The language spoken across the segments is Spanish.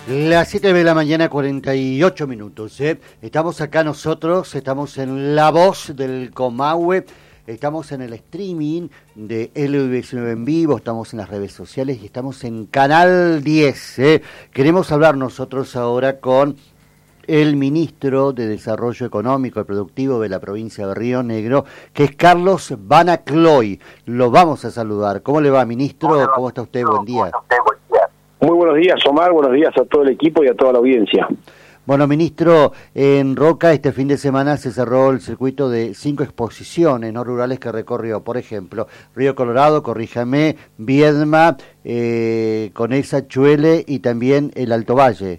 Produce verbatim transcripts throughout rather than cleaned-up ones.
Las siete de la mañana, cuarenta y ocho minutos. ¿eh? Estamos acá nosotros, estamos en La Voz del Comahue, estamos en el streaming de L U diecinueve en vivo, estamos en las redes sociales y estamos en Canal diez. ¿eh? Queremos hablar nosotros ahora con el ministro de Desarrollo Económico y Productivo de la provincia de Río Negro, que es Carlos Banacloy. Lo vamos a saludar. ¿Cómo le va, ministro? ¿Cómo está usted? Buen día. Muy buenos días, Omar, buenos días a todo el equipo y a toda la audiencia. Bueno, ministro, en Roca este fin de semana se cerró el circuito de cinco exposiciones no rurales que recorrió, por ejemplo, Río Colorado, Corríjame, Viedma, eh, Conesa, Chuele y también el Alto Valle.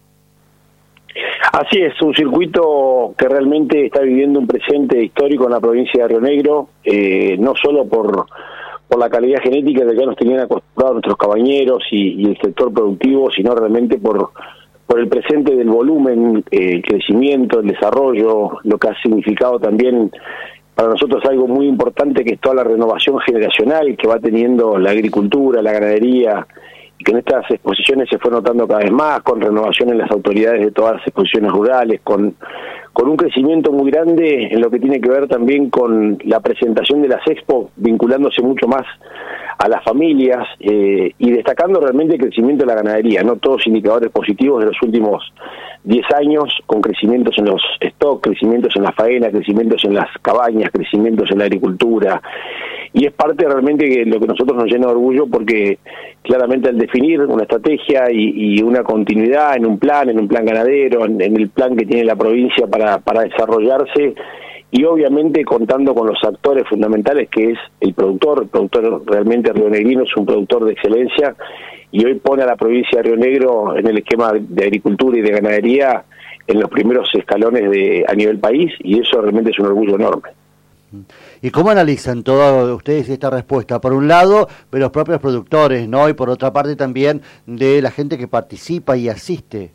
Así es, un circuito que realmente está viviendo un presente histórico en la provincia de Río Negro, eh, no solo por... por la calidad genética que ya nos tenían acostumbrados nuestros cabañeros y, y el sector productivo, sino realmente por, por el presente del volumen, eh, el crecimiento, el desarrollo, lo que ha significado también para nosotros algo muy importante, que es toda la renovación generacional que va teniendo la agricultura, la ganadería, y que en estas exposiciones se fue notando cada vez más, con renovación en las autoridades de todas las exposiciones rurales, con con un crecimiento muy grande en lo que tiene que ver también con la presentación de las expo, vinculándose mucho más a las familias eh, y destacando realmente el crecimiento de la ganadería, no todos indicadores positivos de los últimos diez años, con crecimientos en los stocks, crecimientos en la faena, crecimientos en las cabañas, crecimientos en la agricultura, y es parte realmente de lo que nosotros nos llena de orgullo, porque claramente al definir una estrategia y, y una continuidad en un plan, en un plan ganadero, en, en el plan que tiene la provincia para, para desarrollarse, y obviamente contando con los actores fundamentales que es el productor, el productor realmente rionegrino es un productor de excelencia, y hoy pone a la provincia de Río Negro en el esquema de agricultura y de ganadería en los primeros escalones de a nivel país, y eso realmente es un orgullo enorme. ¿Y cómo analizan todos ustedes esta respuesta? Por un lado, de los propios productores, ¿no? Y por otra parte también de la gente que participa y asiste.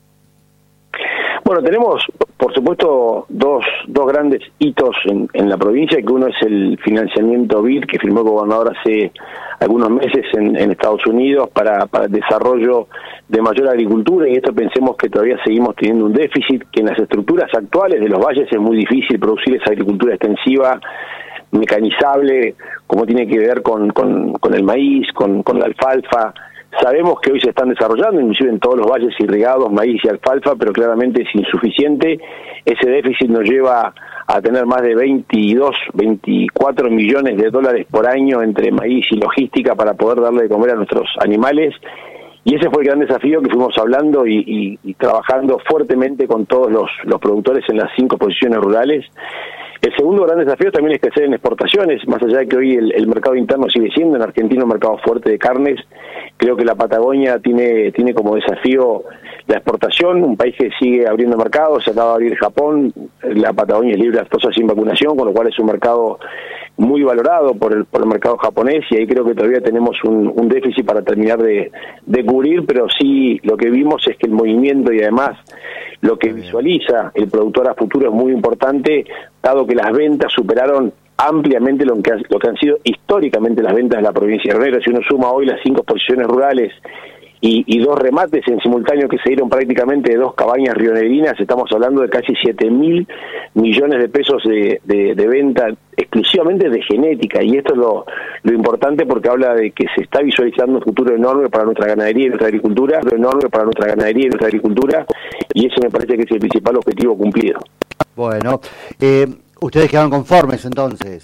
Bueno, tenemos, por supuesto, dos dos grandes hitos en, en la provincia, que uno es el financiamiento B I D que firmó el gobernador hace algunos meses en, en Estados Unidos para, para el desarrollo de mayor agricultura, y esto pensemos que todavía seguimos teniendo un déficit, que en las estructuras actuales de los valles es muy difícil producir esa agricultura extensiva, mecanizable, como tiene que ver con, con, con el maíz, con, con la alfalfa. Sabemos que hoy se están desarrollando, inclusive en todos los valles irrigados, maíz y alfalfa, pero claramente es insuficiente. Ese déficit nos lleva a tener más de veintidós, veinticuatro millones de dólares por año entre maíz y logística para poder darle de comer a nuestros animales. Y ese fue el gran desafío que fuimos hablando y, y, y trabajando fuertemente con todos los, los productores en las cinco posiciones rurales. El segundo gran desafío también es crecer en exportaciones, más allá de que hoy el, el mercado interno sigue siendo en Argentina un mercado fuerte de carnes. Creo que la Patagonia tiene tiene como desafío la exportación, un país que sigue abriendo mercados, se acaba de abrir Japón, la Patagonia es libre de lactosa sin vacunación, con lo cual es un mercado muy valorado por el por el mercado japonés, y ahí creo que todavía tenemos un, un déficit para terminar de, de cubrir, pero sí lo que vimos es que el movimiento y además lo que visualiza el productor a futuro es muy importante, dado que las ventas superaron ampliamente lo que, lo que han sido históricamente las ventas de la provincia de Río Negro. Si uno suma hoy las cinco exposiciones rurales y, y dos remates en simultáneo que se dieron prácticamente de dos cabañas rionegrinas, estamos hablando de casi siete mil millones de pesos de, de, de venta exclusivamente de genética, y esto es lo, lo importante, porque habla de que se está visualizando un futuro enorme para nuestra ganadería y nuestra agricultura, enorme para nuestra ganadería y nuestra agricultura, y ese me parece que es el principal objetivo cumplido. Bueno, eh, ¿ustedes quedaron conformes entonces?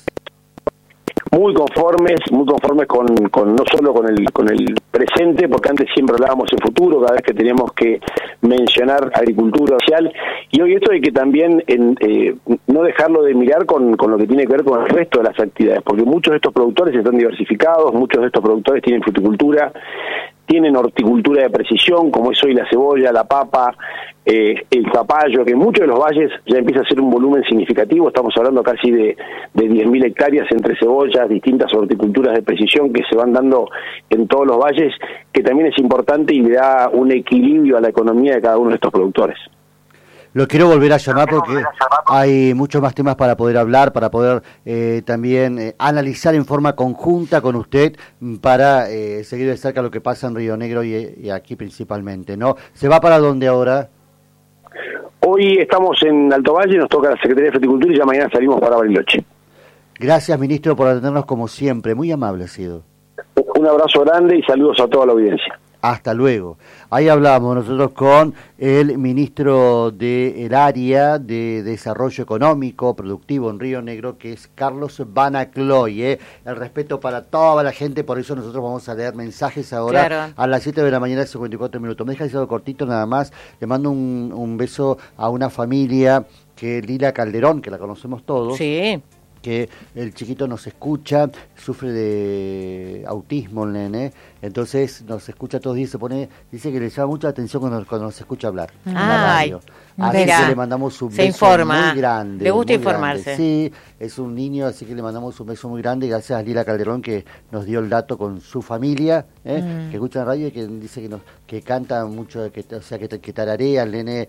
Muy conformes, muy conformes con, con no solo con el con el presente, porque antes siempre hablábamos en futuro, cada vez que teníamos que mencionar agricultura social, y hoy esto hay que también en, eh, no dejarlo de mirar con, con lo que tiene que ver con el resto de las actividades, porque muchos de estos productores están diversificados, muchos de estos productores tienen fruticultura, tienen horticultura de precisión, como es hoy la cebolla, la papa, eh, el zapallo, que en muchos de los valles ya empieza a ser un volumen significativo. Estamos hablando casi de, de diez mil hectáreas entre cebollas, distintas horticulturas de precisión que se van dando en todos los valles, que también es importante y le da un equilibrio a la economía de cada uno de estos productores. Lo quiero volver a llamar porque hay muchos más temas para poder hablar, para poder eh, también eh, analizar en forma conjunta con usted para eh, seguir de cerca lo que pasa en Río Negro y, y aquí principalmente, ¿no? ¿Se va para dónde ahora? Hoy estamos en Alto Valle, nos toca la Secretaría de Fruticultura y ya mañana salimos para Bariloche. Gracias, ministro, por atendernos como siempre. Muy amable ha sido. Un abrazo grande y saludos a toda la audiencia. Hasta luego. Ahí hablamos nosotros con el ministro del área de Desarrollo Económico Productivo en Río Negro, que es Carlos Banacloy. ¿eh? El respeto para toda la gente, por eso nosotros vamos a leer mensajes ahora claro. a las siete de la mañana, cincuenta y cuatro minutos. Me deja decir algo cortito nada más. Le mando un, un beso a una familia que Lila Calderón, que la conocemos todos. Sí. Que el chiquito nos escucha, sufre de autismo el nene, entonces nos escucha todos los días, se pone, dice que le llama mucha atención cuando, cuando nos escucha hablar en la radio. Así mira, que le mandamos un se beso informa, muy grande. Le gusta muy informarse. Grande. Sí, es un niño, así que le mandamos un beso muy grande y gracias a Lila Calderón que nos dio el dato con su familia, ¿eh? mm. que escucha la radio y que dice que nos que canta mucho, que, o sea, que, que tararea el nene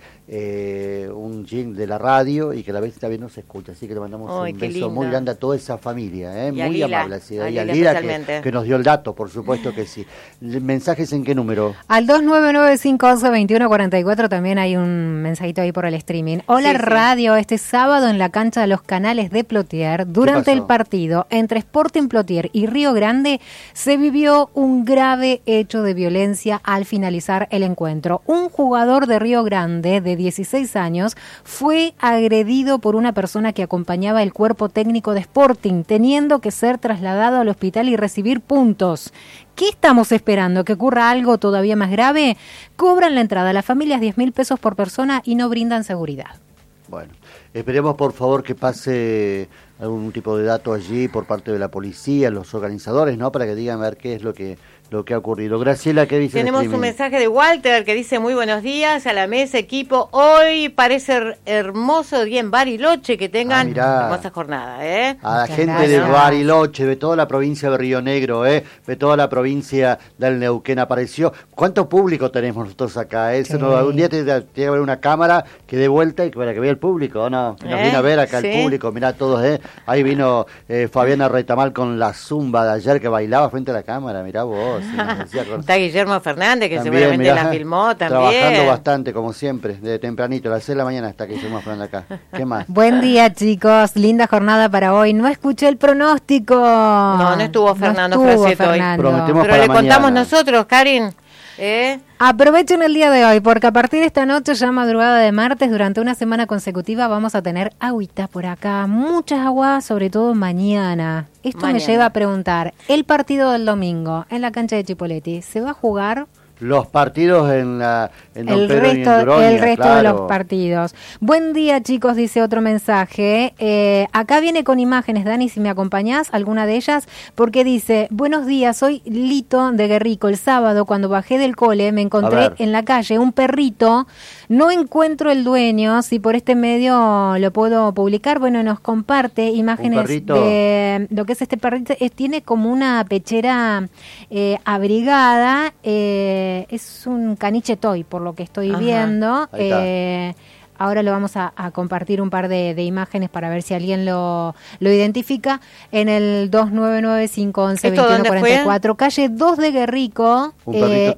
eh, un jingle de la radio y que a la vez también nos escucha. Así que le mandamos Ay, un beso lindo. muy grande a toda esa familia, ¿eh? muy Lila, amable. Así, a y a Lila Lila que, que nos dio el dato, por supuesto que sí. ¿Mensajes en qué número? Al dos nueve nueve cinco once veintiuno cuarenta y cuatro también hay un mensajito ahí por el streaming. Hola sí, radio, sí. Este sábado en la cancha de los Canales de Plotier, durante el partido entre Sporting Plotier y Río Grande, se vivió un grave hecho de violencia al finalizar el encuentro. Un jugador de Río Grande de dieciséis años fue agredido por una persona que acompañaba el cuerpo técnico de Sporting, teniendo que ser trasladado al hospital y recibir puntos. ¿Qué estamos esperando? ¿Que ocurra algo todavía más grave? Cobran la entrada a las familias diez mil pesos por persona y no brindan seguridad. Bueno, esperemos por favor que pase algún tipo de dato allí por parte de la policía, los organizadores, ¿no? Para que digan a ver qué es lo que lo que ha ocurrido. Graciela, ¿qué dice? Tenemos un mensaje de Walter que dice: muy buenos días a la mesa, equipo. Hoy parece hermoso día en Bariloche, que tengan ah, hermosa jornada, ¿eh? A la Muchas gente gracias. de Bariloche, de toda la provincia de Río Negro, ¿eh? De toda la provincia del Neuquén apareció. ¿Cuánto público tenemos nosotros acá? ¿eh? Sí. No, algún día tiene que haber una cámara que dé vuelta y para que vea el público, ¿o no? Que nos ¿Eh? viene a ver acá ¿Sí? el público, mirá todos, ¿eh? Ahí vino eh, Fabiana Retamal con la zumba de ayer que bailaba frente a la cámara, mirá vos. Sí, está Guillermo Fernández, que también, seguramente mirá, la filmó también. Trabajando bastante, como siempre, desde tempranito, a las seis de la mañana está Guillermo Fernández acá. ¿Qué más? Buen día, chicos. Linda jornada para hoy. No escuché el pronóstico. No, no estuvo Fernando no estuvo Fernando. hoy. Pero le mañana. contamos nosotros, Karin. ¿Eh? Aprovechen el día de hoy, porque a partir de esta noche, ya madrugada de martes, durante una semana consecutiva, vamos a tener agüita por acá, muchas aguas, sobre todo mañana. Esto mañana. me lleva a preguntar, el partido del domingo en la cancha de Chipoleti, ¿se va a jugar? Los partidos en la en el Pedro resto, y en Duronia, el resto claro. de los partidos. Buen día, chicos, dice otro mensaje. Eh, acá viene con imágenes, Dani, si me acompañás, alguna de ellas, porque dice: buenos días, soy Lito de Guerrico. El sábado, cuando bajé del cole, me encontré en la calle un perrito. No encuentro el dueño. Si por este medio lo puedo publicar, bueno, nos comparte imágenes de lo que es este perrito. Es, tiene como una pechera eh, abrigada. Eh, es un caniche toy, por lo que estoy Ajá, viendo. Eh, ahora lo vamos a, a compartir un par de, de imágenes para ver si alguien lo, lo identifica. En el dos nueve nueve cinco once veintiuno cuarenta y cuatro, calle dos de Guerrico, eh,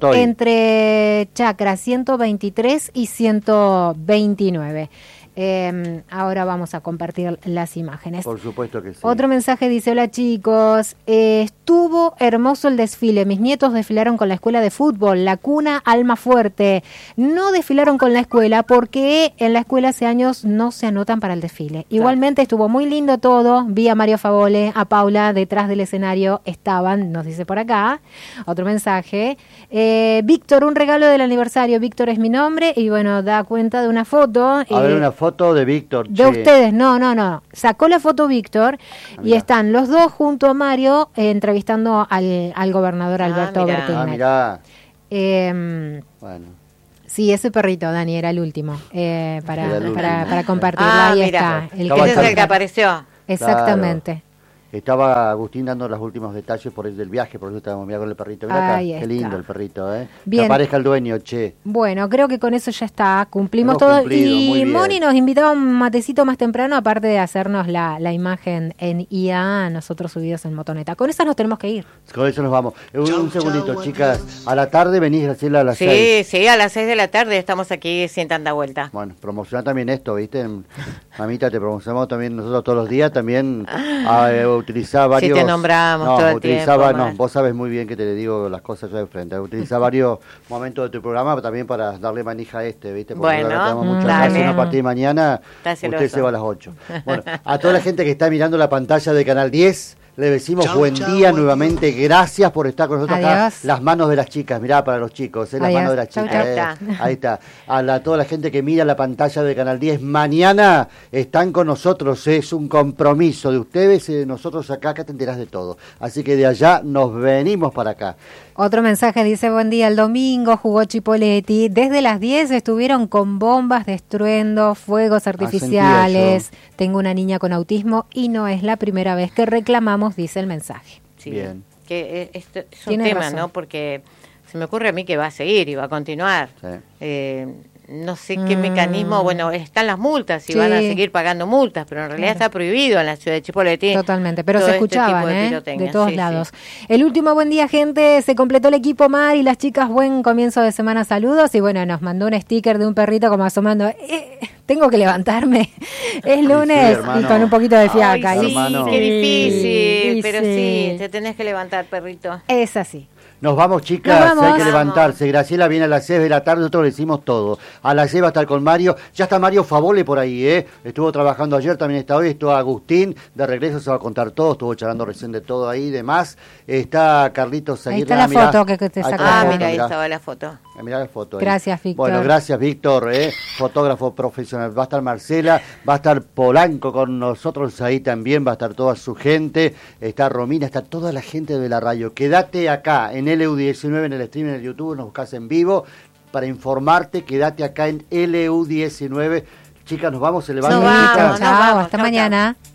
entre Chacra ciento veintitrés y ciento veintinueve. Eh, ahora vamos a compartir las imágenes. Por supuesto que sí. Otro mensaje dice: hola chicos, eh, estuvo hermoso el desfile. Mis nietos desfilaron con la escuela de fútbol, la cuna Alma Fuerte. No desfilaron con la escuela porque en la escuela hace años no se anotan para el desfile. Igualmente estuvo muy lindo todo. Vi a Mario Favole, a Paula detrás del escenario estaban, nos dice por acá. Otro mensaje. Eh, Víctor, un regalo del aniversario. Víctor es mi nombre y bueno, da cuenta de una foto. A eh, ver, una foto de Víctor. De che. ustedes, no, no, no. Sacó la foto Víctor ah, y están los dos junto a Mario eh, entrevistando al, al gobernador Alberto ah, Bertini. Ah, mirá. Eh, bueno. Sí, ese perrito, Dani, era el último. Eh, para, el último. para, para compartirlo. Ah, Ahí mira, está. El ese es el que apareció. Exactamente. Claro. estaba Agustín dando los últimos detalles por el del viaje, por eso estábamos mirando con el perrito. Mirá acá, qué lindo el perrito, ¿eh? Bien. Que aparezca el dueño, che. Bueno, creo que con eso ya está, cumplimos Hemos todo. Cumplido, y Moni nos invitaba un matecito más temprano, aparte de hacernos la, la imagen en I A A, nosotros subidos en Motoneta. Con eso nos tenemos que ir. Con eso nos vamos. Un, chau, un segundito, chau, chicas. A la tarde venís, Graciela, a las sí, seis. Sí, sí, a las seis de la tarde estamos aquí sin tanta vuelta. Bueno, promocionar también esto, ¿viste? Mamita, te promocionamos también nosotros todos los días, también a eh, utilizar varios... Sí, te nombramos no, todo el utilizaba, tiempo. No, vos sabes muy bien que te le digo las cosas yo de frente. Utilizar varios momentos de tu programa también para darle manija a este, ¿viste? Porque bueno, tenemos mucho dale. espacio, a partir de mañana usted se va a las ocho. Bueno, a toda la gente que está mirando la pantalla de Canal diez... Le decimos chau, buen chau, día buen nuevamente, día. Gracias por estar con nosotros. Adiós. Acá. Las manos de las chicas, mirá para los chicos, ¿eh? Las manos de las chicas. Chau, chau. Eh. Ahí está. A la, toda la gente que mira la pantalla de Canal diez, mañana están con nosotros, ¿eh? Es un compromiso de ustedes y de nosotros acá, acá te enterás de todo. Así que de allá nos venimos para acá. Otro mensaje dice, buen día, el domingo jugó Chipoletti, desde las diez estuvieron con bombas de estruendo, fuegos artificiales, tengo una niña con autismo y no es la primera vez que reclamamos, dice el mensaje. Sí, bien. Que esto es un tema, razón. ¿no? Porque se me ocurre a mí que va a seguir y va a continuar. Sí. Eh, no sé qué mm. mecanismo, bueno, están las multas y sí. van a seguir pagando multas, pero en realidad claro. está prohibido en la ciudad de Chipoletti. Totalmente, pero se escuchaban, este ¿eh? de, de todos sí, lados. Sí. El último buen día, gente, se completó el equipo Mar y las chicas, buen comienzo de semana, saludos, y bueno, nos mandó un sticker de un perrito como asomando, eh, tengo que levantarme, es lunes sí, y con un poquito de fiaca. Ay, sí, hermano. Qué difícil, sí, pero sí, te tenés que levantar, perrito. Es así. Nos vamos, chicas, Nos vamos. Hay que levantarse. Graciela viene a las seis de la tarde, nosotros le decimos todo. A las seis va a estar con Mario. Ya está Mario Favole por ahí, ¿eh? Estuvo trabajando ayer, también está hoy. Estuvo Agustín, de regreso se va a contar todo. Estuvo charlando recién de todo ahí y demás. Está Carlitos Aguirre. Ahí está la foto que, que te sacaste. Ah, mira, ahí estaba la foto. Mirá la foto. Ahí. Gracias, Víctor. Bueno, gracias, Víctor, ¿eh? Fotógrafo profesional. Va a estar Marcela, va a estar Polanco con nosotros ahí también, va a estar toda su gente. Está Romina, está toda la gente de la radio. Quédate acá en L U diecinueve, en el stream, en el YouTube, nos buscas en vivo para informarte. Quédate acá en L U diecinueve. Chicas, nos vamos, se levantan. Nos vamos, chao, hasta mañana.